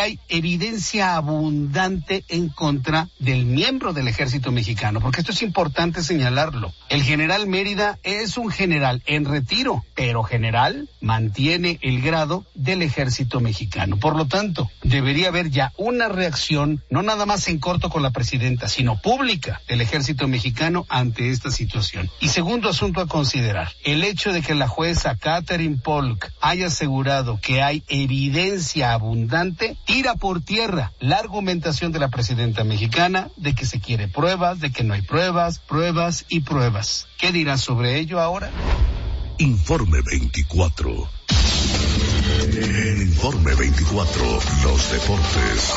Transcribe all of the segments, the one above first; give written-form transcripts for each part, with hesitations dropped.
hay evidencia abundante en contra del miembro del ejército mexicano, porque esto es importante señalarlo. El general Mérida es un general en retiro, pero general mantiene el grado del ejército mexicano. Por lo tanto, debería haber ya una reacción, no nada más en corto con la presidenta, sino pública del ejército mexicano ante esta situación. Y segundo asunto a considerar, el hecho de que la jueza Catherine Polk haya asegurado que hay evidencia abundante, tira por tierra la argumentación de la presidenta mexicana de que se quiere pruebas, de que no hay pruebas, pruebas y pruebas. ¿Qué dirás sobre ello ahora? Informe 24. En Informe 24, los deportes.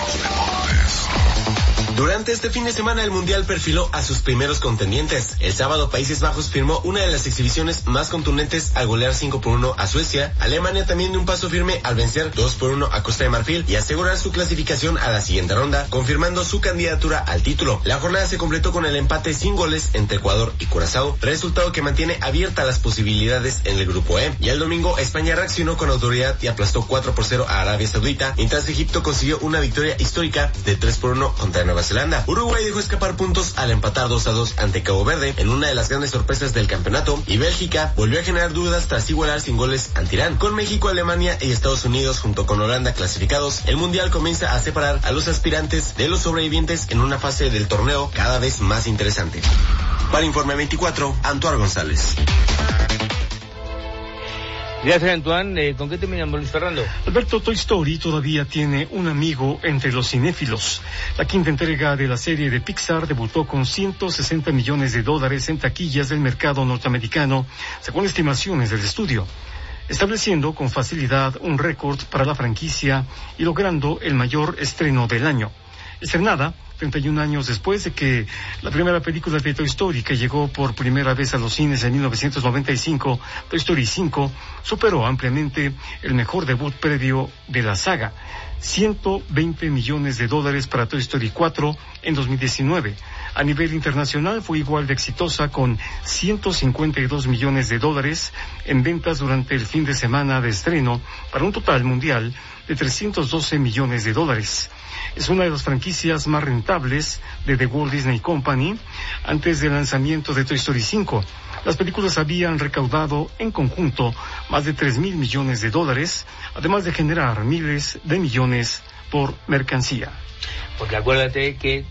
Durante este fin de semana el Mundial perfiló a sus primeros contendientes. El sábado Países Bajos firmó una de las exhibiciones más contundentes al golear 5-1 a Suecia. Alemania también dio un paso firme al vencer 2-1 a Costa de Marfil y asegurar su clasificación a la siguiente ronda, confirmando su candidatura al título. La jornada se completó con el empate sin goles entre Ecuador y Curazao, resultado que mantiene abiertas las posibilidades en el grupo E. Y el domingo España reaccionó con autoridad y aplastó 4-0 a Arabia Saudita, mientras Egipto consiguió una victoria histórica de 3-1 contra Nueva Zelanda. Uruguay dejó escapar puntos al empatar 2-2 ante Cabo Verde en una de las grandes sorpresas del campeonato, y Bélgica volvió a generar dudas tras igualar sin goles ante Irán. Con México, Alemania y Estados Unidos junto con Holanda clasificados, el Mundial comienza a separar a los aspirantes de los sobrevivientes en una fase del torneo cada vez más interesante. Para Informe 24, Antoine González. Gracias, Antoine. ¿Con qué terminamos, Luis Fernando? Alberto, Toy Story todavía tiene un amigo entre los cinéfilos. La quinta entrega de la serie de Pixar debutó con $160 millones en taquillas del mercado norteamericano, según estimaciones del estudio, estableciendo con facilidad un récord para la franquicia y logrando el mayor estreno del año. Estrenada 31 años después de que la primera película de Toy Story, que llegó por primera vez a los cines en 1995, Toy Story 5, superó ampliamente el mejor debut previo de la saga. $120 millones para Toy Story 4 en 2019. A nivel internacional fue igual de exitosa, con $152 millones en ventas durante el fin de semana de estreno, para un total mundial de $312 millones. Es una de las franquicias más rentables de The Walt Disney Company. Antes del lanzamiento de Toy Story 5, las películas habían recaudado en conjunto más de $3,000 millones, además de generar miles de millones por mercancía. Porque acuérdate que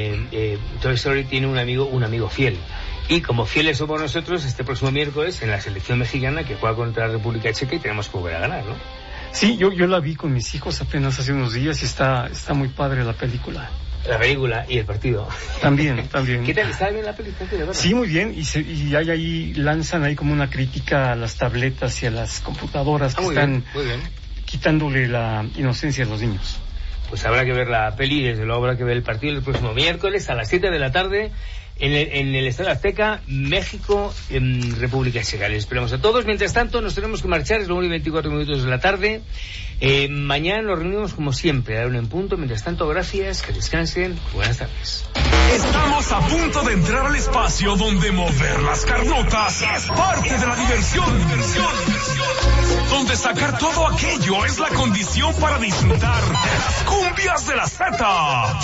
Toy Story tiene un amigo fiel. Y como fieles somos nosotros, este próximo miércoles en la selección mexicana que juega contra la República Checa, y tenemos que volver a ganar, ¿no? Sí, yo la vi con mis hijos apenas hace unos días y está muy padre la película. La película y el partido. También. ¿Qué tal? ¿Está bien la película? Sí, muy bien. Y lanzan ahí como una crítica a las tabletas y a las computadoras que están quitándole la inocencia a los niños. Pues habrá que ver la peli, desde luego habrá que ver el partido el próximo miércoles a las 7 de la tarde en el Estadio Azteca, México, en República Checa. Les esperamos a todos. Mientras tanto, nos tenemos que marchar, es la 1:24 de la tarde. Mañana nos reunimos como siempre, a la 1 en punto. Mientras tanto, gracias, que descansen. Buenas tardes. Estamos a punto de entrar al espacio donde mover las carnotas es parte de la diversión. Donde sacar todo aquello es la condición para disfrutar de las cumbias de la Z.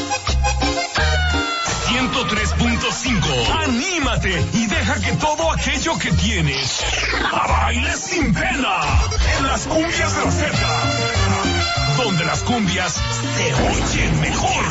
103.5. Anímate y deja que todo aquello que tienes baile sin pena en las cumbias de la Z, donde las cumbias se oyen mejor.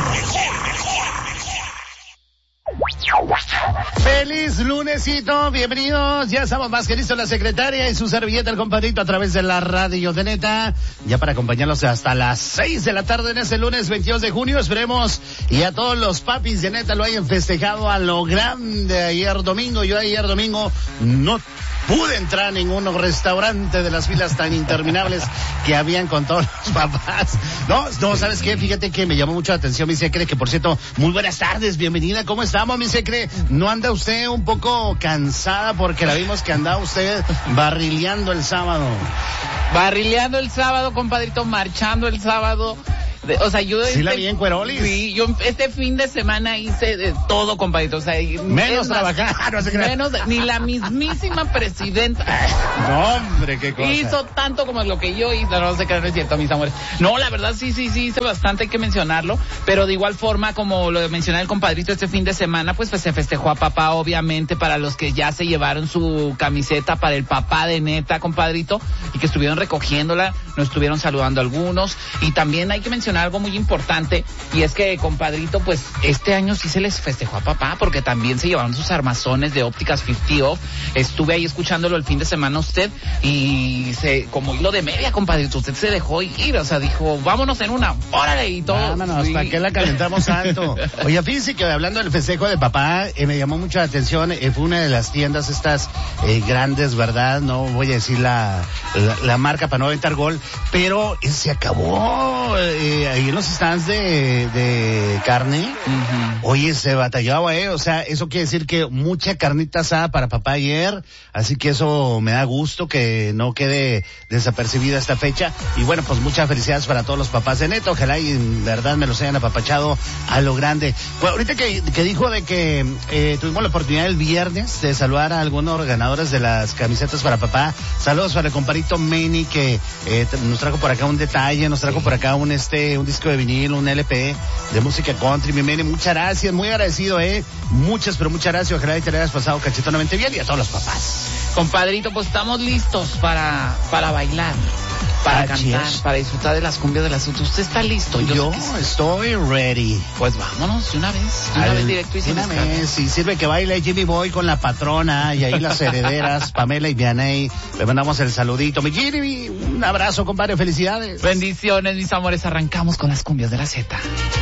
Feliz lunesito, bienvenidos. Ya estamos más que listos, la secretaria y su servilleta, el compadrito, a través de la radio de Neta, ya para acompañarlos hasta las 6 de la tarde en este lunes 22 de junio. Esperemos y a todos los papis de Neta lo hayan festejado a lo grande ayer domingo. Yo ayer domingo no pude entrar a ningún restaurante de las filas tan interminables que habían con todos los papás. No, ¿sabes qué? Fíjate que me llamó mucho la atención mi secre, que por cierto, muy buenas tardes, bienvenida. ¿Cómo estamos, mi secre? ¿No anda usted un poco cansada? Porque la vimos que andaba usted barrileando el sábado. Barrileando el sábado, compadrito, marchando el sábado. O sea, yo... Sí la vi en Cuerolis. Sí, yo este fin de semana hice de todo, compadrito. O sea, menos trabajar, no se crean. Menos, ni la mismísima presidenta. No, hombre, qué cosa. Hizo tanto como lo que yo hice, no se crean, no es cierto, mis amores. No, la verdad sí, hice bastante, hay que mencionarlo. Pero de igual forma, como lo mencioné el compadrito este fin de semana, pues se festejó a papá, obviamente, para los que ya se llevaron su camiseta para el papá de neta, compadrito, y que estuvieron recogiéndola, nos estuvieron saludando algunos. Y también hay que mencionar algo muy importante, y es que, compadrito, pues este año sí se les festejó a papá, porque también se llevaron sus armazones de ópticas 50 Off. Estuve ahí escuchándolo el fin de semana usted, y como hilo de media, compadrito, usted se dejó ir, o sea, dijo, vámonos en una, órale, y todo. Vámonos, ¿para qué la calentamos tanto? Oye, fíjense que hablando del festejo de papá, me llamó mucho la atención, fue una de las tiendas estas grandes, ¿verdad? No voy a decir la marca para no aventar gol, pero se acabó ahí en los stands de carne. Uh-huh. Oye, se batallaba, o sea, eso quiere decir que mucha carnita asada para papá ayer, así que eso me da gusto que no quede desapercibida esta fecha. Y bueno, pues muchas felicidades para todos los papás de neta, ojalá y en verdad me los hayan apapachado a lo grande. Bueno, ahorita que dijo de que tuvimos la oportunidad el viernes de saludar a algunos ganadores de las camisetas para papá. Saludos para el compadrito Manny, que nos trajo por acá un detalle, nos trajo por acá un disco de vinil, un LP de música country. Mi Manny, muchas gracias, muy agradecido, muchas gracias, ojalá y te hayas pasado cachetonamente bien, y a todos los papás. Compadrito, pues estamos listos para bailar, para cantar, para disfrutar de las cumbias de las frutas. ¿Usted está listo? Yo estoy ready. Pues vámonos, de una vez directo y sin descarga. Una vez, si sirve que baile Jimmy Boy con la patrona, y ahí las herederas, Pamela y Vianey, le mandamos el saludito. Mi Jimmy, un abrazo, compadre, felicidades. Bendiciones, mis amores, arrancamos con las cumbias de la Z.